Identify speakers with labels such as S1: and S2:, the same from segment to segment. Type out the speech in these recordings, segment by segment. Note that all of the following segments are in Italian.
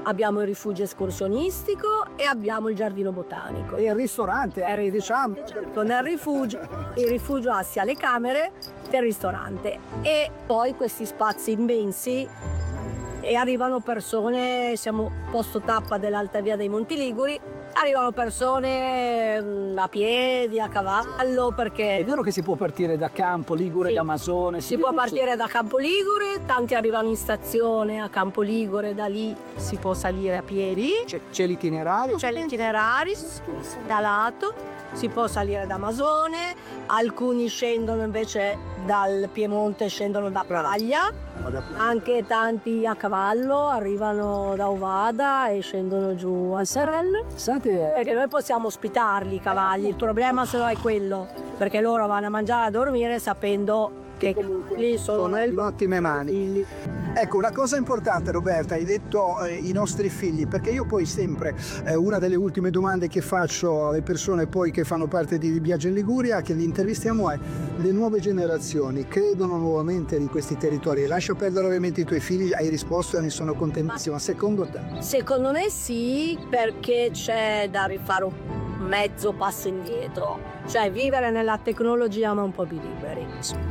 S1: abbiamo il rifugio escursionistico e abbiamo il giardino botanico.
S2: E il ristorante, diciamo.
S1: Nel rifugio, il rifugio ha sia le camere che il ristorante e poi questi spazi immensi e arrivano persone, siamo posto tappa dell'Alta Via dei Monti Liguri, arrivano persone a piedi, a cavallo, perché
S2: È vero che si può partire da Campo Ligure,
S1: Sì.
S2: da Masone?
S1: si può partire da Campo Ligure, tanti arrivano in stazione a Campo Ligure, da lì si può salire a piedi,
S2: C'è l'itinerario?
S1: c'è l'itinerario da lato, si può salire da Masone, alcuni scendono invece dal Piemonte, scendono da Paglia, anche tanti a cavallo arrivano da Ovada e scendono giù al Serrel, perché noi possiamo ospitarli i cavalli, il problema se no è quello, perché loro vanno a mangiare e a dormire sapendo che lì sono nel
S2: in ottime mani. Ecco, una cosa importante, Roberta, hai detto i nostri figli, perché io poi sempre, una delle ultime domande che faccio alle persone poi che fanno parte di Viaggio in Liguria, che li intervistiamo, è: le nuove generazioni credono nuovamente in questi territori? Lascio perdere ovviamente i tuoi figli, hai risposto e ne sono contentissima. Secondo te?
S1: Secondo me sì, perché c'è da rifare un mezzo passo indietro, cioè vivere nella tecnologia ma un po' più liberi,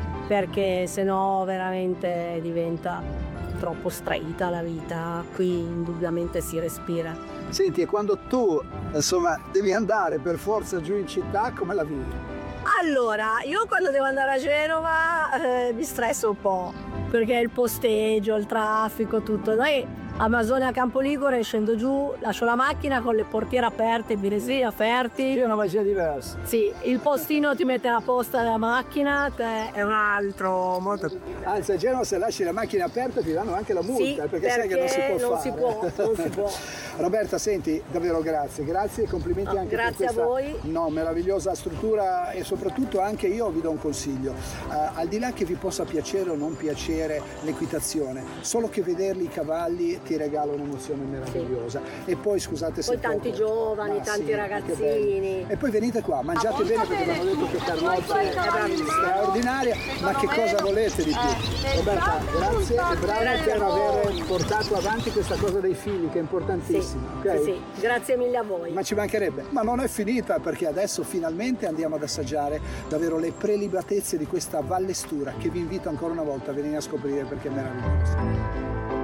S1: perché sennò veramente diventa troppo stretta la vita. Qui indubbiamente si respira.
S2: Senti, e quando tu, insomma, devi andare per forza giù in città, come la vivi?
S1: Allora, io quando devo andare a Genova mi stresso un po', perché il posteggio, il traffico, tutto. Noi a Masone, a Campo Ligure, scendo giù, lascio la macchina con le portiere aperte, i finestrini aperti.
S2: È una magia diversa.
S1: Sì, il postino ti mette la posta della macchina, è un altro molto.
S2: Anzi, a Genova se lasci la macchina aperta ti danno anche la multa,
S1: Sì,
S2: perché sai che non si può
S1: non
S2: fare.
S1: non si può.
S2: Roberta, senti, davvero grazie e complimenti anche
S1: grazie
S2: per questa
S1: a voi.
S2: meravigliosa struttura, e soprattutto anche io vi do un consiglio, al di là che vi possa piacere o non piacere l'equitazione, solo che vederli i cavalli ti regala un'emozione meravigliosa. E poi scusate se
S1: Poi tanti
S2: poco,
S1: giovani,
S2: ma
S1: tanti
S2: sì, che
S1: ragazzini.
S2: bello. E poi venite qua, mangiate bene, perché mi hanno detto che Carlotta è straordinaria, ma che cosa volete di più? Roberta, grazie e bravo per aver portato avanti questa cosa dei figli, che è importantissima. Ok?
S1: Sì, grazie mille a voi.
S2: Ma ci mancherebbe, ma non è finita, perché adesso finalmente andiamo ad assaggiare davvero le prelibatezze di questa Vallestura, che vi invito ancora una volta a venire a scoprire, perché è meravigliosa.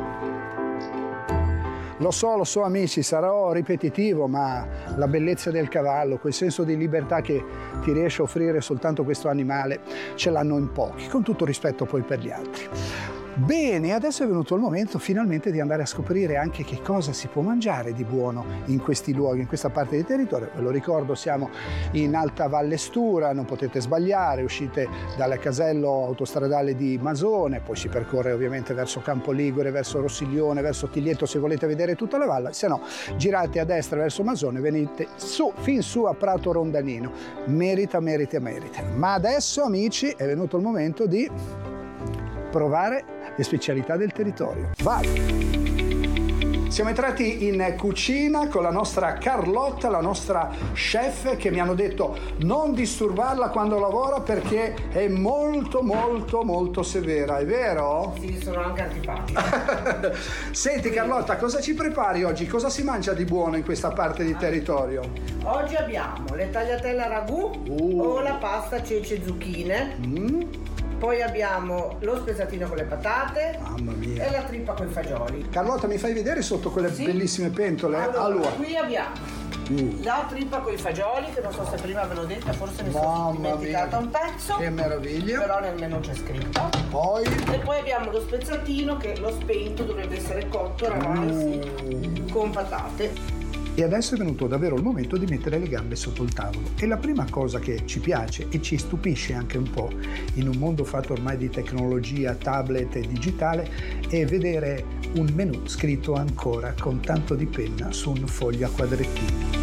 S2: Lo so amici, sarò ripetitivo, ma la bellezza del cavallo, quel senso di libertà che ti riesce a offrire soltanto questo animale, ce l'hanno in pochi, con tutto rispetto poi per gli altri. Bene, adesso è venuto il momento finalmente di andare a scoprire anche che cosa si può mangiare di buono in questi luoghi, in questa parte di territorio. Ve lo ricordo, siamo in Alta Vallestura, non potete sbagliare, uscite dal casello autostradale di Masone, poi si percorre ovviamente verso Campo Ligure, verso Rossiglione, verso Tiglietto se volete vedere tutta la valle, se no girate a destra verso Masone, venite su, fin su a Prato Rondanino. Merita. Ma adesso, amici, è venuto il momento di provare le specialità del territorio. Vai! Siamo entrati in cucina con la nostra Carlotta, la nostra chef, che mi hanno detto non disturbarla quando lavora perché è molto severa, è vero?
S3: Sì, sono anche antipatica.
S2: Senti Carlotta, cosa ci prepari oggi? Cosa si mangia di buono in questa parte di territorio?
S3: Oggi abbiamo le tagliatelle a ragù o la pasta ceci e zucchine. Poi abbiamo lo spezzatino con le patate.
S2: Mamma mia.
S3: E la trippa con i fagioli.
S2: Carlotta, mi fai vedere sotto quelle bellissime pentole?
S3: Allora, qui abbiamo la trippa con i fagioli, che non so se prima ve l'ho detta, forse mi sono dimenticata un pezzo.
S2: Che meraviglia.
S3: Però nel menù c'è scritto.
S2: Poi?
S3: E poi abbiamo lo spezzatino, che lo spento dovrebbe essere cotto, ragazzi, con patate.
S2: E adesso è venuto davvero il momento di mettere le gambe sotto il tavolo. E la prima cosa che ci piace e ci stupisce anche un po' in un mondo fatto ormai di tecnologia, tablet e digitale, è vedere un menù scritto ancora con tanto di penna su un foglio a quadrettini.